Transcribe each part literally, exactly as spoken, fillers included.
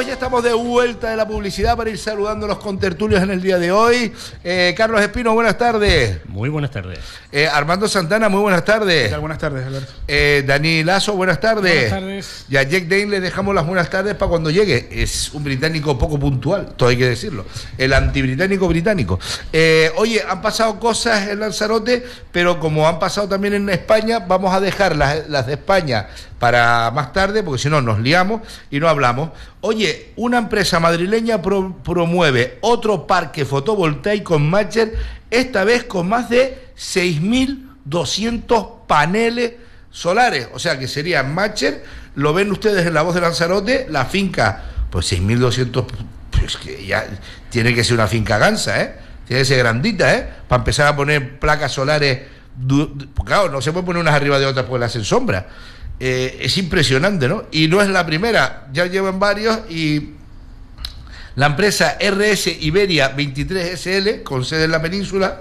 Pues ya estamos de vuelta de la publicidad para ir saludando a los contertulios en el día de hoy. Eh, Carlos Espino, buenas tardes. Muy buenas tardes. Eh, Armando Santana, muy buenas tardes. ¿Qué tal? Buenas tardes, Alberto. Eh, Dani Lazo, buenas tardes. Buenas tardes. Y a Jack Dane le dejamos las buenas tardes para cuando llegue. Es un británico poco puntual, todo hay que decirlo. El antibritánico británico. Eh, oye, han pasado cosas en Lanzarote, pero como han pasado también en España, vamos a dejar las, las de España para más tarde, porque si no nos liamos y no hablamos. Oye, una empresa madrileña pro, promueve otro parque fotovoltaico en Mácher, esta vez con más de seis mil doscientos paneles solares. O sea que sería en Mácher, lo ven ustedes en La Voz de Lanzarote, la finca, pues seis mil doscientos, pues que ya tiene que ser una finca gansa, ¿eh? Tiene que ser grandita, ¿eh? Para empezar a poner placas solares, claro, no se puede poner unas arriba de otras porque las hacen sombra. Eh, es impresionante, ¿no? Y no es la primera, ya llevan varios. Y la empresa R S Iberia veintitrés S L, con sede en la península,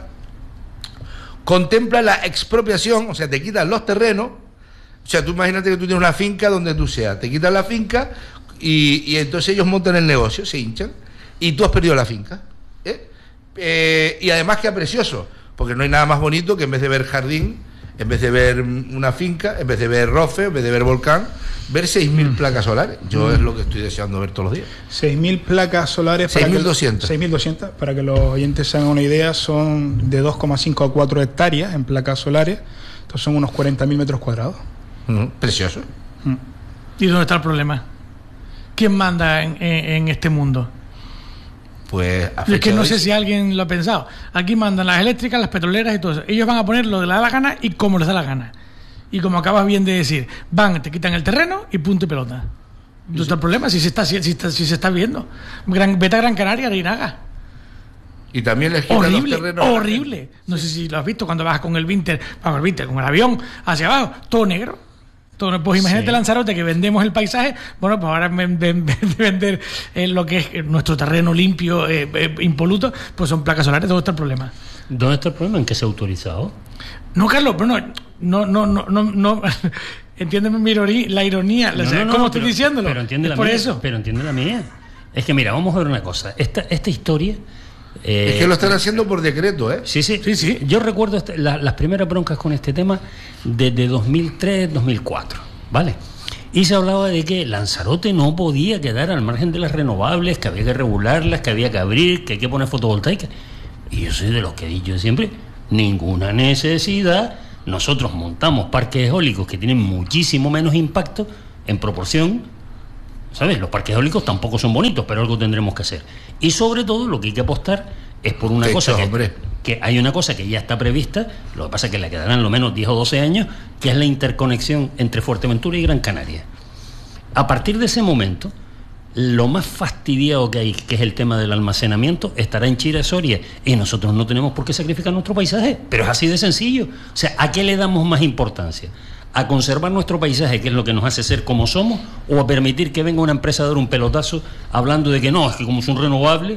contempla la expropiación, o sea, te quitan los terrenos. O sea, tú imagínate que tú tienes una finca donde tú seas, te quitan la finca y, y entonces ellos montan el negocio, se hinchan y tú has perdido la finca, ¿eh? Eh, y además queda precioso, porque no hay nada más bonito que en vez de ver jardín, en vez de ver una finca, en vez de ver rofe, en vez de ver volcán, ver seis mil mm. placas solares. Yo mm. es lo que estoy deseando ver todos los días. seis mil placas solares. seis mil doscientas. seis mil doscientas, para que los oyentes se hagan una idea, son de dos coma cinco a cuatro hectáreas en placas solares. Entonces son unos cuarenta mil metros cuadrados. Mm, precioso. Mm. ¿Y dónde está el problema? ¿Quién manda en, en, en este mundo? Pues es que no sé si alguien lo ha pensado. Aquí mandan las eléctricas, las petroleras y todo eso. Ellos van a poner lo que les da la gana y como les da la gana. Y como acabas bien de decir, van, te quitan el terreno y punto y pelota. ¿Dónde está el problema? Si se está, si, está, si se está viendo. Gran, vete a Gran Canaria, Reinaga. Y también les quitan horrible, los terrenos. Horrible. No sé si lo has visto cuando vas con el Vinter, con el Vinter, con el avión hacia abajo, todo negro. Todo, pues imagínate, sí. Lanzarote, que vendemos el paisaje. Bueno, pues ahora en vez de vender eh, lo que es nuestro terreno limpio, eh, eh, impoluto, pues son placas solares. ¿Dónde está el problema? ¿Dónde está el problema? ¿En qué se ha autorizado? No, Carlos, pero no, no, no, no, no, no. Entiéndeme mi ironía, la ironía, no, no, no, ¿cómo estoy pero, diciéndolo? Pero entiende la por mía, eso. Pero entiende la mía. Es que mira, vamos a ver una cosa. Esta, esta historia. Eh, es que lo están haciendo por decreto, ¿eh? Sí, sí, sí, sí. Yo recuerdo este, la, las primeras broncas con este tema desde dos mil tres, dos mil cuatro, ¿vale? Y se hablaba de que Lanzarote no podía quedar al margen de las renovables, que había que regularlas, que había que abrir, que hay que poner fotovoltaica. Y yo soy de los que he dicho siempre, ninguna necesidad. Nosotros montamos parques eólicos que tienen muchísimo menos impacto en proporción. ¿Sabes? Los parques eólicos tampoco son bonitos, pero algo tendremos que hacer. Y sobre todo lo que hay que apostar es por una cosa que, que hay una cosa que ya está prevista, lo que pasa es que le quedarán lo menos diez o doce años, que es la interconexión entre Fuerteventura y Gran Canaria. A partir de ese momento, lo más fastidiado que hay, que es el tema del almacenamiento, estará en Chira, Soria, y nosotros no tenemos por qué sacrificar nuestro paisaje, pero es así de sencillo. O sea, ¿a qué le damos más importancia? ¿A conservar nuestro paisaje, que es lo que nos hace ser como somos, o a permitir que venga una empresa a dar un pelotazo hablando de que no, es que como son renovables?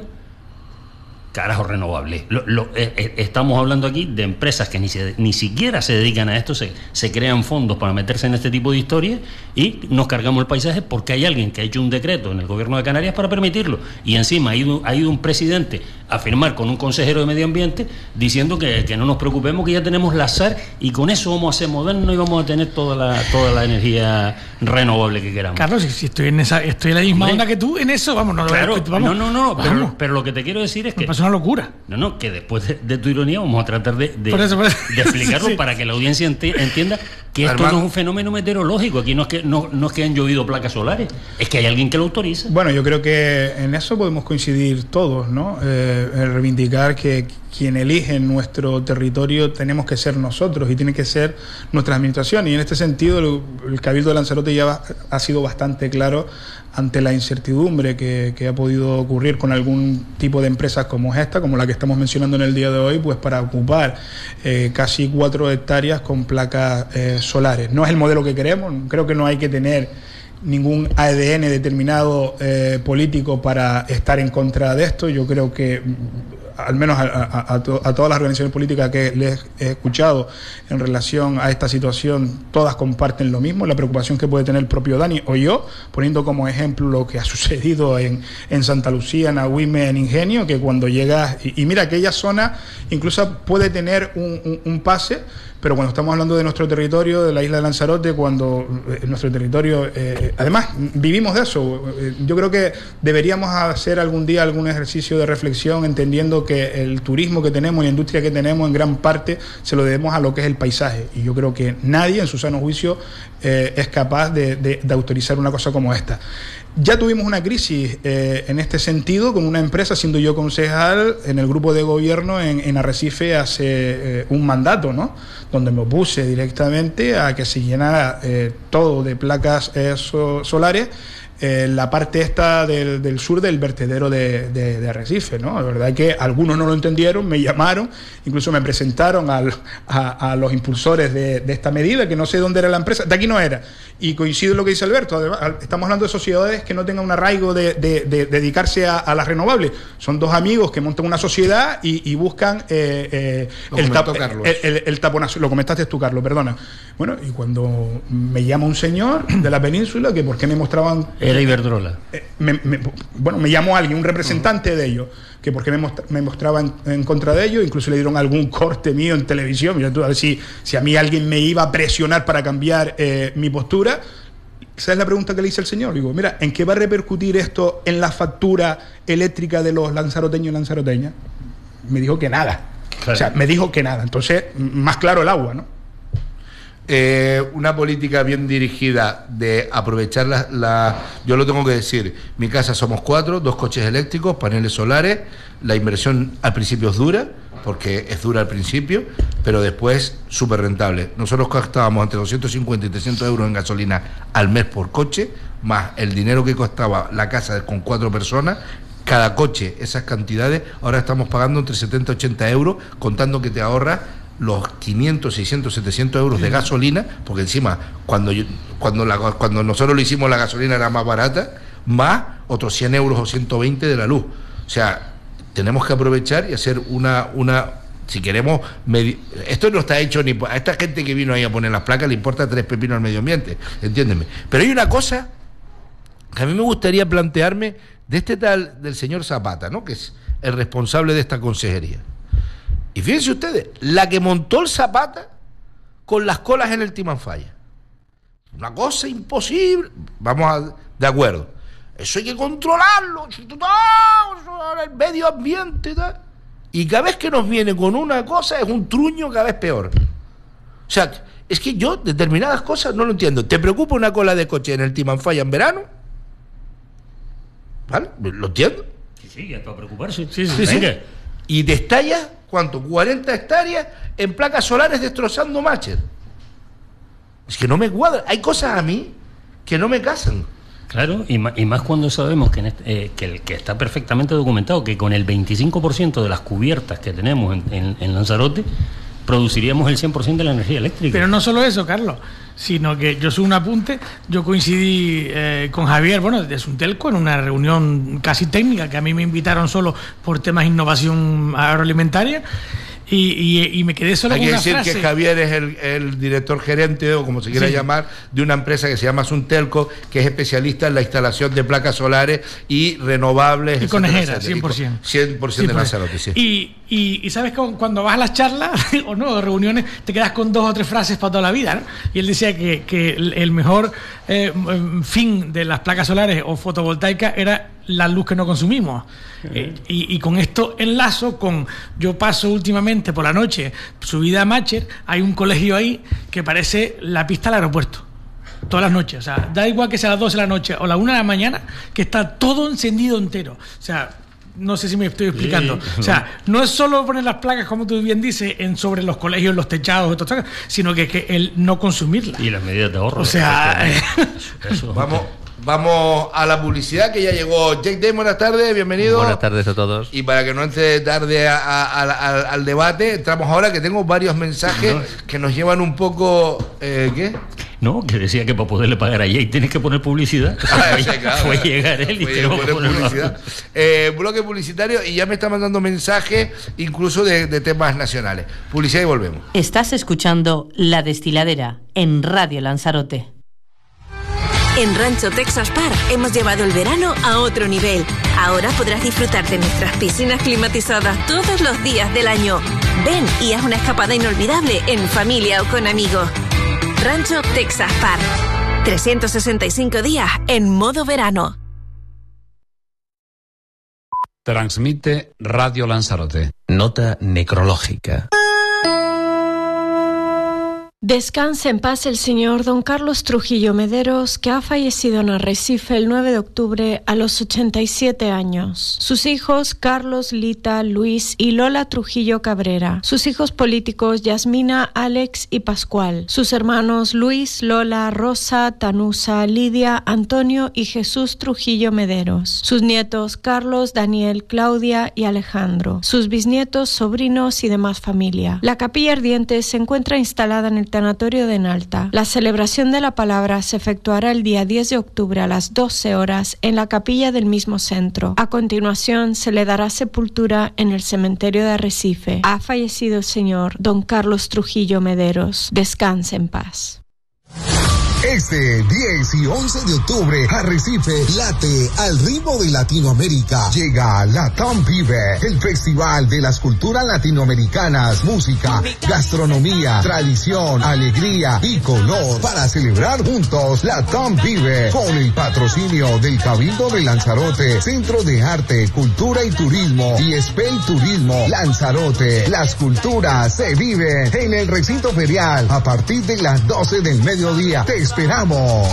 Carajo, renovables. Lo, lo, eh, eh, estamos hablando aquí de empresas que ni, se, ni siquiera se dedican a esto, se, se crean fondos para meterse en este tipo de historias y nos cargamos el paisaje porque hay alguien que ha hecho un decreto en el gobierno de Canarias para permitirlo. Y encima ha ido, ha ido un presidente a firmar con un consejero de medio ambiente diciendo que, que no nos preocupemos, que ya tenemos la S A R y con eso vamos a ser modernos y vamos a tener toda la, toda la energía renovable que queramos. Carlos, si, si estoy en esa, estoy en la misma Hombre, onda que tú en eso, vamos, no, claro, vamos, no, no, no, vamos. Pero, pero lo que te quiero decir es que una locura. No, no, que después de, de tu ironía vamos a tratar de, de, por eso, por eso. de explicarlo sí. Para que la audiencia enti- entienda que esto Armando. No es un fenómeno meteorológico. Aquí no es que no, no es que han llovido placas solares, es que hay alguien que lo autoriza. Bueno, yo creo que en eso podemos coincidir todos, ¿no? Eh, el reivindicar que quien elige nuestro territorio tenemos que ser nosotros y tiene que ser nuestra administración. Y en este sentido el, el Cabildo de Lanzarote ya va, ha sido bastante claro ante la incertidumbre que, que ha podido ocurrir con algún tipo de empresas como esta, como la que estamos mencionando en el día de hoy, pues para ocupar eh, casi cuatro hectáreas con placas eh, solares. No es el modelo que queremos, creo que no hay que tener ningún A D N determinado eh, político para estar en contra de esto. Yo creo que al menos a, a, a, to, a todas las organizaciones políticas que les he escuchado en relación a esta situación, todas comparten lo mismo, la preocupación que puede tener el propio Dani o yo, poniendo como ejemplo lo que ha sucedido en, en Santa Lucía, en Agüime, en Ingenio, que cuando llegas, y, y mira, aquella zona incluso puede tener un, un, un pase, pero cuando estamos hablando de nuestro territorio, de la isla de Lanzarote, cuando eh, nuestro territorio, eh, además vivimos de eso, eh, yo creo que deberíamos hacer algún día algún ejercicio de reflexión, entendiendo que el turismo que tenemos y la industria que tenemos en gran parte se lo debemos a lo que es el paisaje, y yo creo que nadie en su sano juicio eh, es capaz de, de, de autorizar una cosa como esta. Ya tuvimos una crisis eh, en este sentido con una empresa, siendo yo concejal en el grupo de gobierno en, en Arrecife hace eh, un mandato, ¿no? Donde me opuse directamente a que se llenara eh, todo de placas eh, so, solares eh, la parte esta del, del sur del vertedero de, de, de Arrecife, ¿no? La verdad es que algunos no lo entendieron, me llamaron, incluso me presentaron al, a, a los impulsores de, de esta medida, que no sé dónde era la empresa, de aquí no era, y coincide lo que dice Alberto, además, estamos hablando de sociedades que no tengan un arraigo de, de, de, de dedicarse a, a las renovables, son dos amigos que montan una sociedad y, y buscan eh, eh, el, tap, el, el, el taponazo, lo comentaste tú, Carlos, perdona. Bueno, y cuando me llama un señor de la península, que por qué me mostraban... Era Iberdrola. Eh, me, me, bueno, me llamó alguien, un representante uh-huh. de ellos, que por qué me, mostra, me mostraba en, en contra de ellos, incluso le dieron algún corte mío en televisión, mira tú, a ver si, si a mí alguien me iba a presionar para cambiar eh, mi postura. Esa es la pregunta que le hice al señor. Digo, mira, ¿en qué va a repercutir esto en la factura eléctrica de los lanzaroteños y lanzaroteñas? Me dijo que nada. Claro. O sea, me dijo que nada. Entonces, más claro el agua, ¿no? Eh, una política bien dirigida de aprovechar la, la... Yo lo tengo que decir, mi casa somos cuatro, dos coches eléctricos, paneles solares, la inversión al principio es dura, porque es dura al principio, pero después súper rentable. Nosotros gastábamos entre doscientos cincuenta y trescientos euros en gasolina al mes por coche, más el dinero que costaba la casa con cuatro personas. Cada coche, esas cantidades, ahora estamos pagando entre setenta y ochenta euros, contando que te ahorras los quinientos, seiscientos, setecientos euros de gasolina, porque encima cuando yo, cuando, la, cuando nosotros lo hicimos la gasolina era más barata, más otros cien euros o ciento veinte de la luz. O sea, tenemos que aprovechar y hacer una, una si queremos, medi- esto no está hecho ni a esta gente que vino ahí a poner las placas le importa tres pepinos al medio ambiente, entiéndeme. Pero hay una cosa que a mí me gustaría plantearme de este tal del señor Zapata, ¿no? Que es el responsable de esta consejería. Y fíjense ustedes, la que montó el Zapata con las colas en el Timanfaya. Una cosa imposible. Vamos a, de acuerdo. Eso hay que controlarlo. El medio ambiente. Tal. Y cada vez que nos viene con una cosa es un truño cada vez peor. O sea, es que yo determinadas cosas no lo entiendo. ¿Te preocupa una cola de coche en el Timanfaya en verano? ¿Vale? ¿Lo entiendo? Sí, sí, ya para preocuparse. Sí, sí, sí. Y te estalla, ¿cuánto? cuarenta hectáreas en placas solares destrozando Mácher. Es que no me cuadra. Hay cosas a mí que no me casan. Claro, y más, y más cuando sabemos que, en este, eh, que, el, que está perfectamente documentado que con el veinticinco por ciento de las cubiertas que tenemos en, en, en Lanzarote produciríamos el cien por ciento de la energía eléctrica. Pero no solo eso, Carlos, sino que yo soy un apunte, yo coincidí eh, con Javier, bueno, de Suntelco, en una reunión casi técnica, que a mí me invitaron solo por temas de innovación agroalimentaria, y, y, y me quedé solo Hay con que una decir frase. que Javier es el, el director gerente, o como se quiera sí. llamar, de una empresa que se llama Suntelco, que es especialista en la instalación de placas solares y renovables. Y conejera, cien por ciento. cien por ciento de Lanzarote, sí. Y, y, y sabes que cuando vas a las charlas o no, reuniones, te quedas con dos o tres frases para toda la vida, ¿no? Y él decía que, que el mejor eh, fin de las placas solares o fotovoltaicas era la luz que no consumimos. Uh-huh. eh, y, y con esto enlazo con, yo paso últimamente por la noche, subida a Mácher, hay un colegio ahí que parece la pista del aeropuerto. Todas las noches, o sea, da igual que sea las doce de la noche o la una de la mañana, que está todo encendido entero. O sea, no sé si me estoy explicando. Sí, o sea, no es solo poner las placas, como tú bien dices, en sobre los colegios, los techados, sino que, que el no consumirlas. Y las medidas de ahorro. O sea, eso. Vamos. Vamos a la publicidad, que ya llegó Jake Day. Buenas tardes, bienvenido. Buenas tardes a todos. Y para que no entre tarde a, a, a, a, al debate, entramos ahora, que tengo varios mensajes que nos llevan un poco... Eh, ¿Qué? No, que decía que para poderle pagar a Jay tienes que poner publicidad. Ah, fue, sí, claro, fue claro. llegar él y Fue tenemos que poner ponerlo. publicidad. Eh, bloque publicitario y ya me está mandando mensajes incluso de, de temas nacionales. Publicidad y volvemos. Estás escuchando La Destiladera en Radio Lanzarote. En Rancho Texas Park hemos llevado el verano a otro nivel. Ahora podrás disfrutar de nuestras piscinas climatizadas todos los días del año. Ven y haz una escapada inolvidable en familia o con amigos. Rancho Texas Park. trescientos sesenta y cinco días en modo verano. Transmite Radio Lanzarote. Nota necrológica. Descanse en paz el señor don Carlos Trujillo Mederos, que ha fallecido en Arrecife el nueve de octubre a los ochenta y siete años. Sus hijos, Carlos, Lita, Luis y Lola Trujillo Cabrera. Sus hijos políticos, Yasmina, Alex y Pascual. Sus hermanos, Luis, Lola, Rosa, Tanusa, Lidia, Antonio y Jesús Trujillo Mederos. Sus nietos, Carlos, Daniel, Claudia y Alejandro. Sus bisnietos, sobrinos y demás familia. La capilla ardiente se encuentra instalada en el tanatorio de Nalta. La celebración de la palabra se efectuará el día diez de octubre a las doce horas en la capilla del mismo centro. A continuación se le dará sepultura en el cementerio de Arrecife. Ha fallecido el señor don Carlos Trujillo Mederos. Descanse en paz. Este diez y once de octubre, Arrecife late al ritmo de Latinoamérica. Llega Latam Vive, el festival de las culturas latinoamericanas, música, gastronomía, tradición, alegría y color, para celebrar juntos Latam Vive, con el patrocinio del Cabildo de Lanzarote, Centro de Arte, Cultura y Turismo y Spell Turismo Lanzarote. Las culturas se viven en el recinto ferial a partir de las doce del mediodía. Te esperamos.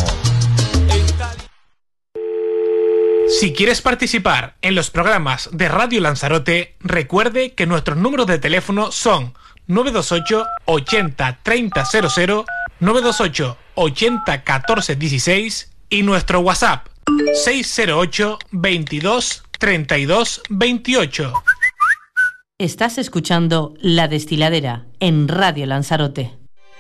Si quieres participar en los programas de Radio Lanzarote, recuerde que nuestros números de teléfono son nueve dos ocho ochenta treinta cero cero, nueve dos ocho ochenta catorce dieciséis y nuestro WhatsApp seis cero ocho veintidós treinta y dos veintiocho. Estás escuchando La Destiladera en Radio Lanzarote.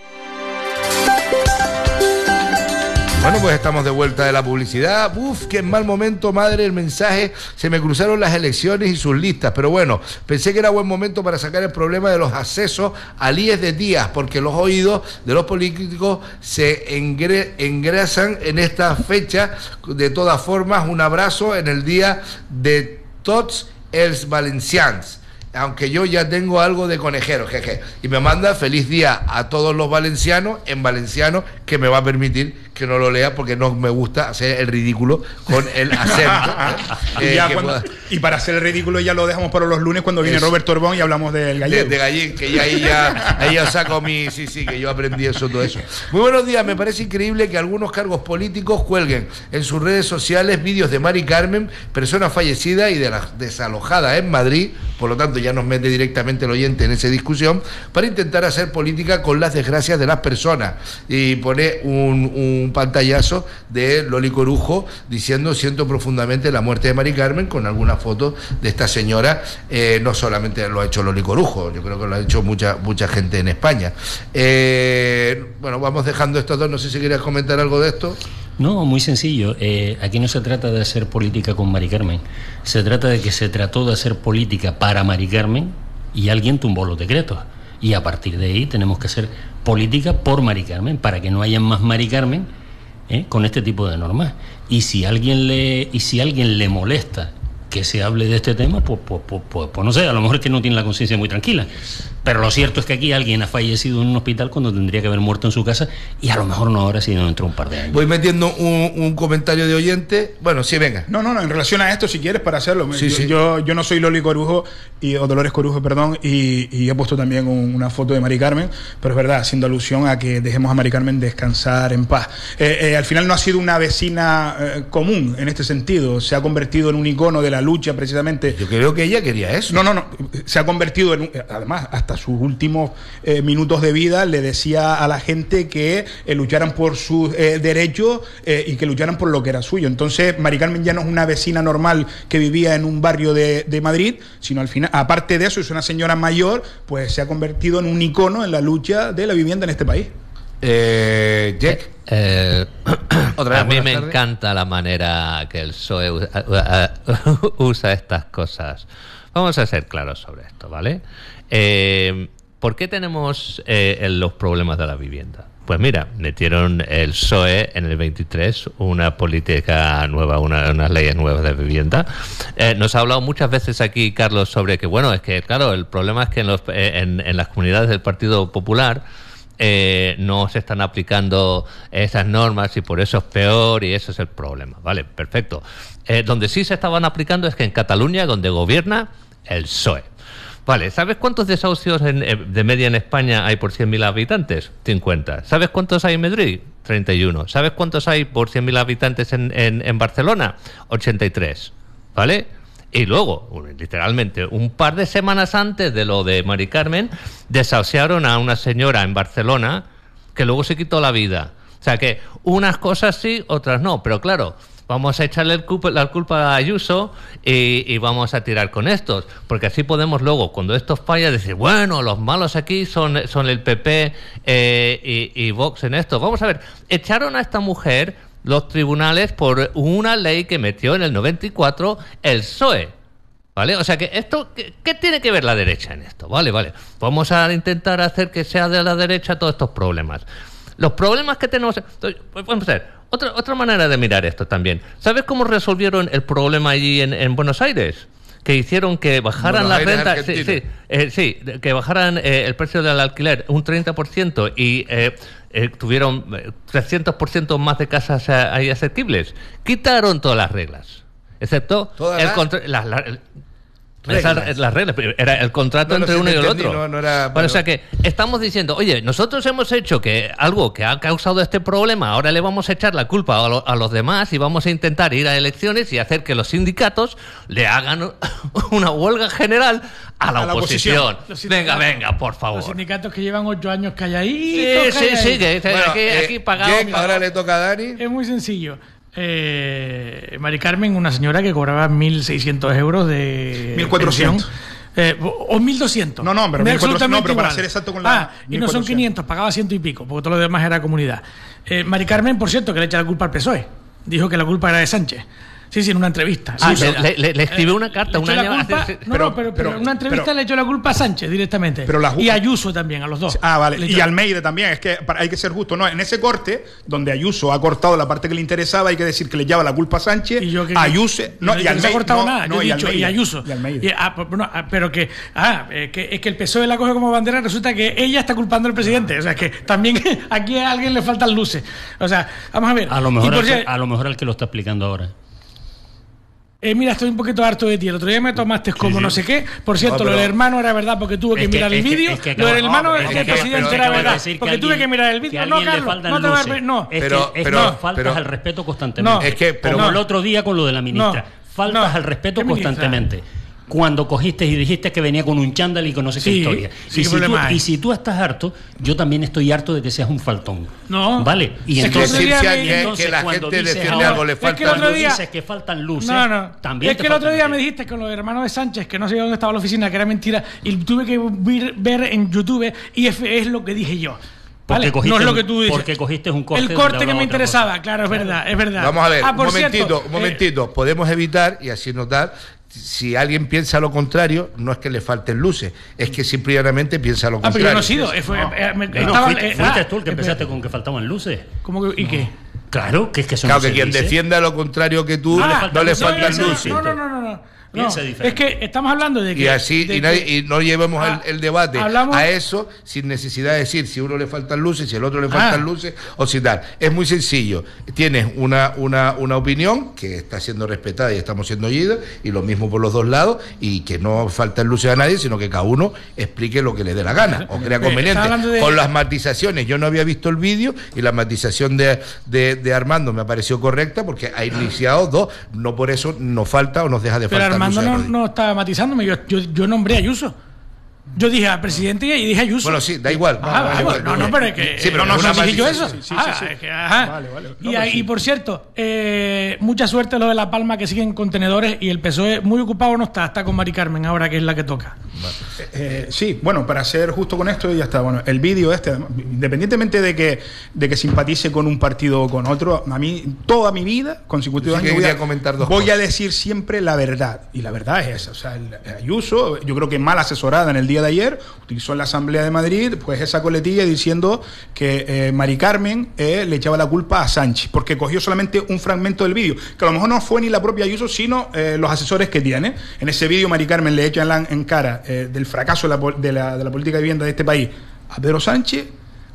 Bueno, pues estamos de vuelta de la publicidad. Uf, qué mal momento, madre, el mensaje. Se me cruzaron las elecciones y sus listas. Pero bueno, pensé que era buen momento para sacar el problema de los accesos al I E S de días, porque los oídos de los políticos se engre- engrasan en esta fecha. De todas formas, un abrazo en el día de tots els valencians. Aunque yo ya tengo algo de conejero, jeje. Y me manda feliz día a todos los valencianos en valenciano, que me va a permitir que no lo lea porque no me gusta hacer el ridículo con el acento. ¿eh? y, ya Eh, cuando- pueda... y para hacer el ridículo ya lo dejamos para los lunes cuando viene Eso. Roberto Orbón y hablamos del De, gallego. de gallín, que ya ahí ya, ahí ya saco mi... Sí, sí, que yo aprendí eso, todo eso. Muy buenos días, me parece increíble que algunos cargos políticos cuelguen en sus redes sociales vídeos de Mari Carmen, persona fallecida y de la desalojada en Madrid, por lo tanto ya nos mete directamente el oyente en esa discusión, para intentar hacer política con las desgracias de las personas. Y pone un, un pantallazo de Loli Corujo diciendo: siento profundamente la muerte de Mari Carmen, con algunas fotos de esta señora. Eh, no solamente lo ha hecho Loli Corujo, yo creo que lo ha hecho mucha mucha gente en España. Eh, bueno, vamos dejando estos dos, no sé si querías comentar algo de esto. No, muy sencillo. Eh, aquí no se trata de hacer política con Mari Carmen. Se trata de que se trató de hacer política para Mari Carmen y alguien tumbó los decretos. Y a partir de ahí tenemos que hacer política por Mari Carmen, para que no haya más Mari Carmen ¿eh? con este tipo de normas. Y si alguien le, y si alguien le molesta que se hable de este tema, pues, pues, pues, pues, pues no sé, a lo mejor es que no tiene la conciencia muy tranquila. Pero lo cierto es que aquí alguien ha fallecido en un hospital cuando tendría que haber muerto en su casa, y a lo mejor no ahora, sino dentro de un par de años. Voy metiendo un, un comentario de oyente. Bueno, sí, venga. No, no, no, en relación a esto, si quieres, para hacerlo. Sí, yo, sí. yo, yo no soy Loli Corujo, y, o Dolores Corujo, perdón, y, y he puesto también un- una foto de Mari Carmen, pero es verdad, haciendo alusión a que dejemos a Mari Carmen descansar en paz. Eh, eh, al final no ha sido una vecina eh, común en este sentido, se ha convertido en un icono de la lucha, precisamente. Yo creo que ella quería eso. No, no, no, se ha convertido en un, además, hasta sus últimos eh, minutos de vida le decía a la gente que eh, lucharan por sus eh, derechos eh, y que lucharan por lo que era suyo. Entonces, Mari Carmen ya no es una vecina normal que vivía en un barrio de, de Madrid, sino al final, aparte de eso, es una señora mayor, pues se ha convertido en un icono en la lucha de la vivienda en este país. Eh, Jack. Eh, Otra vez, a mí buenas me tardes. encanta la manera que el P S O E usa, usa estas cosas. Vamos a ser claros sobre esto, ¿vale? Eh, ¿Por qué tenemos eh, los problemas de la vivienda? Pues mira, metieron el P S O E en el veintitrés una política nueva, una, unas leyes nuevas de vivienda. Eh, nos ha hablado muchas veces aquí, Carlos, sobre que, bueno, es que, claro, el problema es que en, los, eh, en, en las comunidades del Partido Popular eh, no se están aplicando esas normas y por eso es peor y ese es el problema. Vale, perfecto. Eh, donde sí se estaban aplicando es que en Cataluña, donde gobierna el P S O E. Vale, ¿sabes cuántos desahucios en, de media en España hay por cien mil habitantes? cincuenta. ¿Sabes cuántos hay en Madrid? treinta y uno. ¿Sabes cuántos hay por cien mil habitantes en, en, en Barcelona? ochenta y tres. ¿Vale? Y luego, literalmente, un par de semanas antes de lo de Mari Carmen, desahuciaron a una señora en Barcelona que luego se quitó la vida. O sea que unas cosas sí, otras no. Pero claro, vamos a echarle el culpa, la culpa a Ayuso y, y vamos a tirar con estos, porque así podemos luego, cuando esto falla, decir, bueno, los malos aquí son, son el P P eh, y, y Vox en esto. Vamos a ver, echaron a esta mujer los tribunales por una ley que metió en el noventa y cuatro el P S O E. ¿Vale? O sea que esto, ¿qué, ¿qué tiene que ver la derecha en esto? Vale, vale. Vamos a intentar hacer que sea de la derecha todos estos problemas. Los problemas que tenemos... Vamos a ver. Otra, otra manera de mirar esto también. ¿Sabes cómo resolvieron el problema allí en, en Buenos Aires? Que hicieron que bajaran las rentas, sí, sí, eh, sí, que bajaran eh, el precio del alquiler un treinta por ciento y eh, eh, tuvieron trescientos por ciento más de casas eh, ahí asequibles. Quitaron todas las reglas, excepto el contra- la, la, el, Esas, las reglas, era el contrato no, entre no, uno y el entendí, otro. No, no era, bueno, pero... O sea que estamos diciendo, oye, nosotros hemos hecho que algo que ha causado este problema, ahora le vamos a echar la culpa a, lo, a los demás y vamos a intentar ir a elecciones y hacer que los sindicatos le hagan una huelga general a la, a la oposición. oposición. Venga, venga, por favor. Los sindicatos que llevan ocho años calladitos. Sí, sí, sí, que bueno, aquí, eh, aquí pagado. Ahora le toca a Dani. Es muy sencillo. Eh, Mari Carmen, una señora que cobraba mil seiscientos euros de mil cuatrocientos eh, o mil doscientos. No, no, pero mil cuatrocientos, no, pero para ser exacto con la ah, y no son quinientos, pagaba ciento y pico, porque todo lo demás era comunidad. Eh, Mari Carmen, por cierto, que le echa la culpa al P S O E. Dijo que la culpa era de Sánchez. Sí, sí, en una entrevista. Ah, sí, le, le, le escribió una carta un año culpa, hace, no, pero, no, pero, pero, pero una entrevista pero, le echó la culpa a Sánchez directamente. Pero la, y a Ayuso también, a los dos. Ah, vale. Y a Almeida también. Es que hay que ser justo. No, en ese corte, donde Ayuso ha cortado la parte que le interesaba, hay que decir que le lleva la culpa a Sánchez. Y yo que Ayuso. No, y, y Almeida. No ha cortado no, nada. No, yo he y, dicho, Almeida, y Ayuso. Y Almeida. Y, ah, no, pero que. Ah, eh, que, es que el P S O E la coge como bandera. Resulta que ella está culpando al presidente. O sea, que también aquí a alguien le faltan luces. O sea, vamos a ver. A lo mejor, al, si, a lo mejor el que lo está explicando ahora. Eh, mira, estoy un poquito harto de ti. El otro día me tomaste como sí, sí. no sé qué. Por cierto, no, pero... lo del hermano era verdad porque tuve que, que mirar el vídeo. Lo del hermano del no, presidente era verdad porque tuve que mirar el vídeo. No, Carlos, no te vas a... No, es pero, que, es pero, que faltas pero, al respeto constantemente. No, es que, pero, como no. el otro día con lo de la ministra. No, faltas no, al respeto constantemente. Cuando cogiste y dijiste que venía con un chándal y con no sé qué sí, historia. Sí, y, si tú, y si tú estás harto, yo también estoy harto de que seas un faltón. No. ¿Vale? Y es entonces, que, y que, entonces que la cuando gente dices defiende algo le falta. Es que el otro día dices que faltan luces. No, no. También es que el otro día me dijiste con los hermanos de Sánchez que no sé dónde estaba la oficina, que era mentira, y tuve que ver, ver en YouTube y es, es lo que dije yo. ¿Vale? No es lo que tú dices. Porque cogiste un corte. El corte que me interesaba, cosa. Claro, es claro. verdad, es verdad. Vamos a ver, ah, un momentito, cierto, un momentito. Eh, Podemos evitar y así notar. Si alguien piensa lo contrario, no es que le falten luces, es que simplemente piensa lo contrario. Ah, pero yo no he sido. Eh, fue, no. eh, me, no, estaba, fuiste, eh, fuiste ah, tú el que empezaste con que faltaban luces. ¿Cómo que, ¿Y no. qué? Claro, que es que eso claro, no que quien dice. defienda lo contrario que tú, ah, no le faltan no, luces. No, no, no, no. no. No, es que estamos hablando de que... Y así, de y, nadie, que, y no llevemos ah, el, el debate hablamos, a eso sin necesidad de decir si a uno le faltan luces, si al otro le faltan ah, luces, o si tal. Es muy sencillo. Tienes una, una, una opinión que está siendo respetada y estamos siendo oídos, y lo mismo por los dos lados, y que no faltan luces a nadie, sino que cada uno explique lo que le dé la gana, o crea conveniente. De... Con las matizaciones, yo no había visto el vídeo, y la matización de, de, de Armando me pareció correcta, porque ha iniciado dos, no por eso nos falta o nos deja de Pero faltar Armando luces. No, no está matizándome, yo, yo, yo nombré a Ayuso. Yo dije al presidente y dije a Ayuso. Bueno, sí, da igual. Ah, vale, vale, vale, no, no, pero es que. Sí, pero no, no, no dije yo eso. Sí, sí, ah, sí, sí. Es que, ajá. Vale, vale. No, y, sí. y por cierto, eh, mucha suerte lo de La Palma, que siguen contenedores, y el P S O E muy ocupado no está, está con Mari Carmen ahora, que es la que toca. Eh, eh, sí, bueno, para ser justo con esto, ya está. Bueno, el vídeo este, independientemente de que, de que simpatice con un partido o con otro, a mí, toda mi vida, consecutivos sí años, voy, a, comentar dos voy cosas. a decir siempre la verdad. Y la verdad es esa. O sea, el, el Ayuso, yo creo que mal asesorada en el día de ayer, utilizó en la Asamblea de Madrid, pues esa coletilla diciendo que eh, Mari Carmen eh, le echaba la culpa a Sánchez, porque cogió solamente un fragmento del vídeo, que a lo mejor no fue ni la propia Ayuso, sino eh, los asesores que tiene. En ese vídeo, Mari Carmen le echa en, la, en cara Eh, del fracaso de la, de, la, de la política de vivienda de este país a Pedro Sánchez,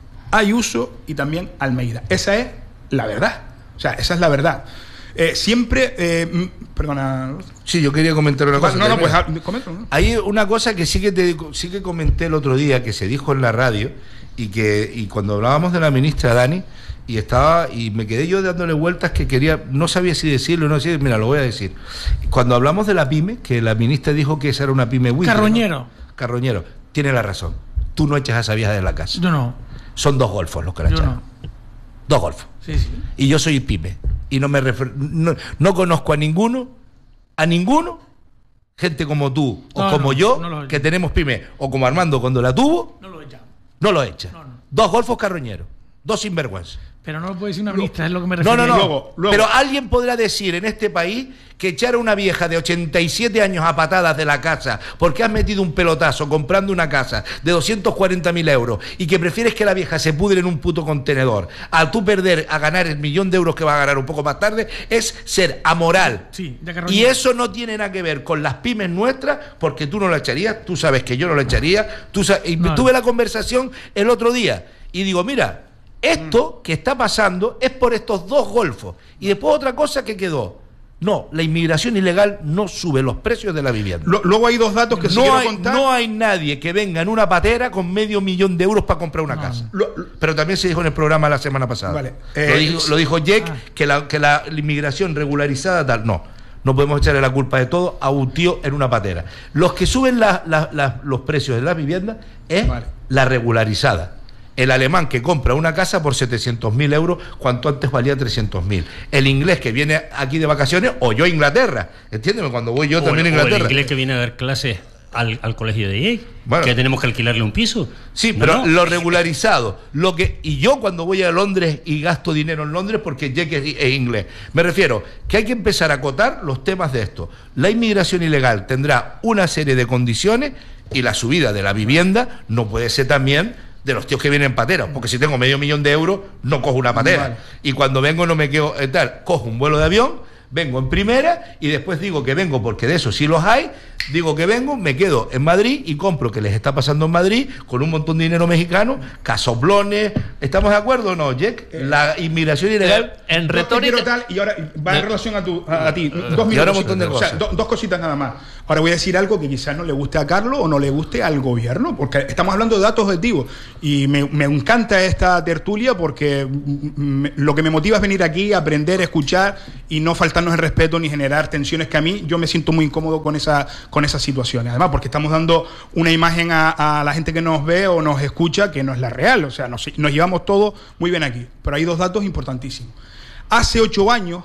a Ayuso y también a Almeida. Esa es la verdad. O sea, esa es la verdad. Eh, siempre... Eh, perdona... Sí, yo quería comentar una cosa. No, no, pues comento. ¿no? Hay una cosa que sí que, te, sí que comenté el otro día, que se dijo en la radio, y que y cuando hablábamos de la ministra Dani, y estaba y me quedé yo dándole vueltas que quería, no sabía si decirlo o no decirlo, mira, lo voy a decir. Cuando hablamos de la pyme, que la ministra dijo que esa era una pyme buitre, Carroñero. ¿no? Carroñero, tiene la razón. Tú no echas a esa vieja de la casa. Yo no. Son dos golfos los que la Yo echaron. no. Dos golfos. Sí, sí. Y yo soy pyme. Y no me refer, no, no conozco a ninguno, a ninguno, gente como tú o No, como no, yo, no lo que tenemos pyme, o como Armando cuando la tuvo, No lo echa. no lo echa. No, no. Dos golfos carroñeros, dos sinvergüenza. Pero no lo puede decir una ministra, es lo que me No, refiero. no, no. Luego, luego. Pero alguien podrá decir en este país que echar a una vieja de ochenta y siete años a patadas de la casa porque has metido un pelotazo comprando una casa de doscientos cuarenta mil euros y que prefieres que la vieja se pudre en un puto contenedor al tú perder a ganar el millón de euros que va a ganar un poco más tarde, es ser amoral. Sí, de Y carroñero. eso no tiene nada que ver con las pymes nuestras, porque tú no la echarías, tú sabes que yo no la echaría. Tú sabes, y No, tuve no. la conversación el otro día y digo, mira, esto que está pasando es por estos dos golfos. Y después otra cosa que quedó. No, la inmigración ilegal no sube los precios de la vivienda. Lo, luego hay dos datos que sí No quiero hay, contar. no hay nadie que venga en una patera con medio millón de euros para comprar una No. casa. Lo- lo- Pero también se dijo en el programa la semana pasada. Vale. lo, Eh, dijo, lo dijo Jack, ah. que, la, que la, la inmigración regularizada tal. No, no podemos echarle la culpa de todo a un tío en una patera. Los que suben la, la, la, los precios de la vivienda es Vale. la regularizada. El alemán que compra una casa por setecientos mil euros, cuanto antes valía trescientos mil. El inglés que viene aquí de vacaciones, o yo a Inglaterra. Entiéndeme, cuando voy yo O también el- a o Inglaterra. el inglés que viene a dar clases al, al colegio de Yale, Bueno. que tenemos que alquilarle un piso. Sí, No, pero no. lo regularizado, lo que y yo cuando voy a Londres y gasto dinero en Londres porque Jack es, es inglés, me refiero que hay que empezar a acotar los temas de esto. La inmigración ilegal tendrá una serie de condiciones y la subida de la vivienda no puede ser también de los tíos que vienen pateros, porque si tengo medio millón de euros no cojo una patera. Vale. Y cuando vengo no me quedo eh, tal, cojo un vuelo de avión, vengo en primera y después digo que vengo porque de eso sí los hay, digo que vengo, me quedo en Madrid y compro que les está pasando en Madrid con un montón de dinero mexicano, casoplones. ¿Estamos de acuerdo o no, Jack? La inmigración ilegal. En Yo te retórica. quiero tal, y ahora va en relación a, tu, a, a ti. Dos minutos. y ahora un montón de O sea, cosas. do- dos cositas nada más. Ahora voy a decir algo que quizás no le guste a Carlos o no le guste al gobierno, porque estamos hablando de datos objetivos. Y me, me encanta esta tertulia porque mm, mm, lo que me motiva es venir aquí, aprender, escuchar y no faltarnos el respeto ni generar tensiones que a mí yo me siento muy incómodo con esa con esas situaciones. Además, porque estamos dando una imagen a, a la gente que nos ve o nos escucha que no es la real. O sea, nos, nos llevamos todo muy bien aquí. Pero hay dos datos importantísimos. Hace ocho años,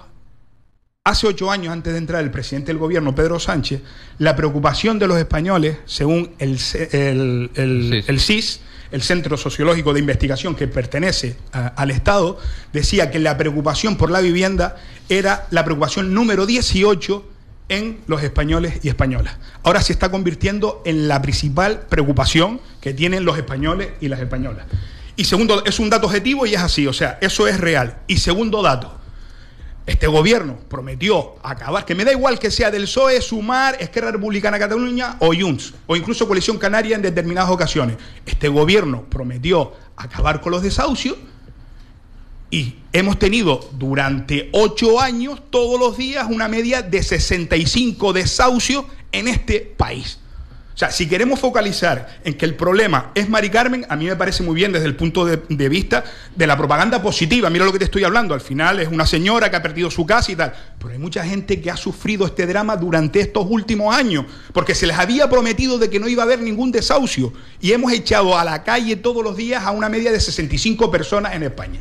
hace ocho años antes de entrar el presidente del gobierno, Pedro Sánchez, la preocupación de los españoles, según el, C- el, el, Sí. el C I S, el Centro Sociológico de Investigación que pertenece a- al Estado, decía que la preocupación por la vivienda era la preocupación número dieciocho en los españoles y españolas. Ahora se está convirtiendo en la principal preocupación que tienen los españoles y las españolas. Y segundo, es un dato objetivo y es así, o sea, eso es real. Y segundo dato, este gobierno prometió acabar, que me da igual que sea del P S O E, Sumar, Esquerra Republicana de Cataluña o Junts, o incluso Coalición Canaria en determinadas ocasiones. Este gobierno prometió acabar con los desahucios y hemos tenido durante ocho años, todos los días, una media de sesenta y cinco desahucios en este país. O sea, si queremos focalizar en que el problema es Mari Carmen, a mí me parece muy bien desde el punto de, de vista de la propaganda positiva. Mira lo que te estoy hablando. Al final es una señora que ha perdido su casa y tal. Pero hay mucha gente que ha sufrido este drama durante estos últimos años, porque se les había prometido de que no iba a haber ningún desahucio. Y hemos echado a la calle todos los días a una media de sesenta y cinco personas en España.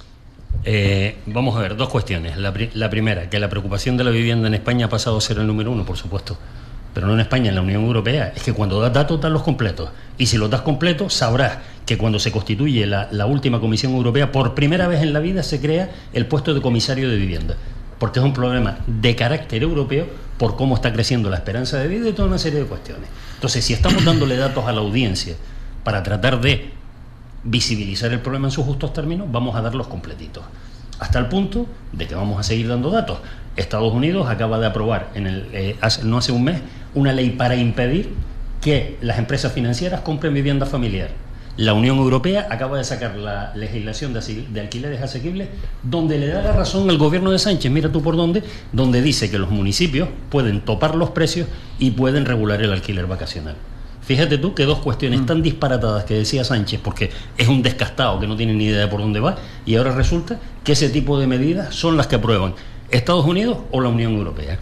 Eh, vamos a ver, dos cuestiones. La, pri- la primera, que la preocupación de la vivienda en España ha pasado a ser el número uno, por supuesto. pero no en España, en la Unión Europea, es que cuando das datos, das los completos. Y si los das completos, sabrás que cuando se constituye la, la última Comisión Europea, por primera vez en la vida se crea el puesto de comisario de vivienda. Porque es un problema de carácter europeo por cómo está creciendo la esperanza de vida y toda una serie de cuestiones. Entonces, si estamos dándole datos a la audiencia para tratar de visibilizar el problema en sus justos términos, vamos a darlos completitos. Hasta el punto de que vamos a seguir dando datos. Estados Unidos acaba de aprobar, en el, eh, hace, no hace un mes, una ley para impedir que las empresas financieras compren vivienda familiar. La Unión Europea acaba de sacar la legislación de, de alquileres asequibles, donde le da la razón al gobierno de Sánchez, mira tú por dónde, donde dice que los municipios pueden topar los precios y pueden regular el alquiler vacacional. Fíjate tú que dos cuestiones tan disparatadas que decía Sánchez, porque es un descastado que no tiene ni idea de por dónde va, y ahora resulta que ese tipo de medidas son las que aprueban Estados Unidos o la Unión Europea.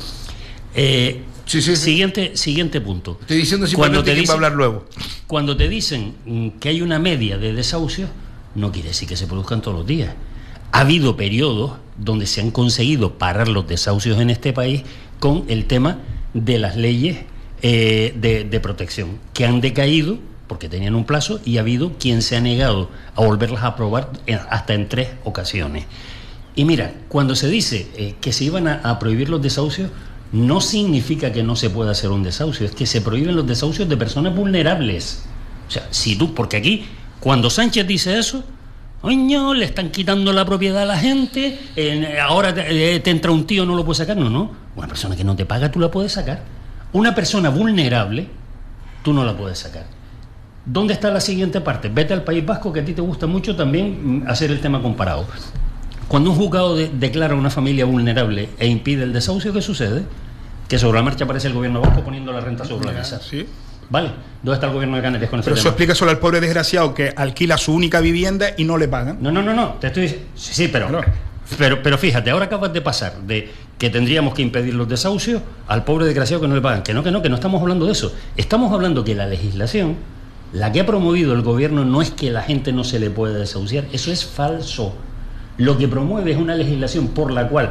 Eh, sí, sí, sí. Siguiente, siguiente punto. Estoy diciendo simplemente que va a hablar luego. Cuando te dicen que hay una media de desahucios, no quiere decir que se produzcan todos los días. Ha habido periodos donde se han conseguido parar los desahucios en este país con el tema de las leyes eh, de, de protección, que han decaído porque tenían un plazo, y ha habido quien se ha negado a volverlas a aprobar en, hasta en tres ocasiones. Y mira, cuando se dice eh, que se iban a, a prohibir los desahucios, no significa que no se pueda hacer un desahucio, es que se prohíben los desahucios de personas vulnerables. O sea, si tú, porque aquí, cuando Sánchez dice eso, coño, le están quitando la propiedad a la gente, eh, ahora te, eh, te entra un tío, no lo puedes sacar. No, no, una persona que no te paga, tú la puedes sacar. Una persona vulnerable, tú no la puedes sacar. ¿Dónde está la siguiente parte? Vete al País Vasco, que a ti te gusta mucho también hacer el tema comparado. Cuando un juzgado de, declara a una familia vulnerable e impide el desahucio, ¿qué sucede? Que sobre la marcha aparece el gobierno vasco poniendo la renta sobre la mesa. Sí. ¿Vale? ¿Dónde está el gobierno de Canarias con ese Pero tema? eso explica solo al pobre desgraciado que alquila su única vivienda y no le pagan. No, no, no, no. Te estoy diciendo. Sí, sí, pero, no. pero, pero fíjate, ahora acabas de pasar de que tendríamos que impedir los desahucios al pobre desgraciado que no le pagan. Que no, que no, que no estamos hablando de eso. Estamos hablando que la legislación, la que ha promovido el gobierno, no es que la gente no se le pueda desahuciar. Eso es falso. Lo que promueve es una legislación por la cual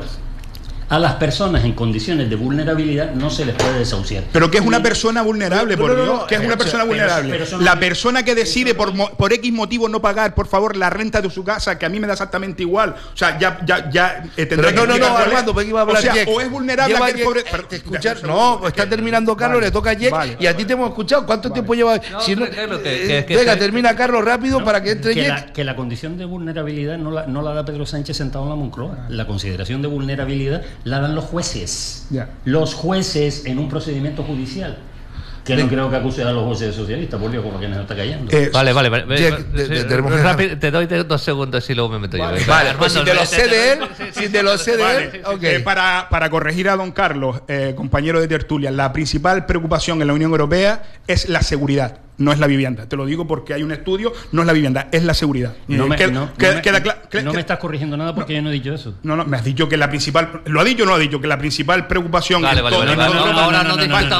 a las personas en condiciones de vulnerabilidad no se les puede desahuciar. ¿Pero qué es una persona vulnerable, por Dios? ¿Qué es una persona vulnerable? Pero, pero la persona que decide por, por X motivo no pagar, por favor, la renta de su casa, que a mí me da exactamente igual. O sea, ya, ya, ya eh, tendrá pero no, que no, no, Armando, porque iba a hablar O sea, Jack. o es vulnerable lleva aquel pobre... Pero, te escuchar, no, no, está terminando Carlos, vale, le toca a Jack, vale, y a ti te hemos escuchado. ¿Cuánto vale. tiempo lleva? No, si no, que, que, que, venga, que, termina Carlos rápido no, para que entre que Jack. La, que la condición de vulnerabilidad no la, no la da Pedro Sánchez sentado en la Moncloa. La consideración de vulnerabilidad la dan los jueces. Yeah. Los jueces en un procedimiento judicial. Que no creo que acuse a los jueces socialistas, por Dios, como que nos está callando. Eh, vale, vale, vale. de, de, de, de, rápido, te doy dos segundos y luego me meto vale, yo. Vale, pues si te lo sé de él, si te lo sé de él, ok. Eh, para, para corregir a don Carlos, eh, compañero de tertulia, la principal preocupación en la Unión Europea es la seguridad. No es la vivienda, te lo digo porque hay un estudio, no es la vivienda, es la seguridad. No, me, que, no, que, no, me, queda, que, no me estás corrigiendo nada porque no, yo no he dicho eso. No, no, me has dicho que la principal, lo ha dicho o no ha dicho, que la principal preocupación vale, en vale, todo, vale, en vale, todo no, Europa, ahora no, no, no, no,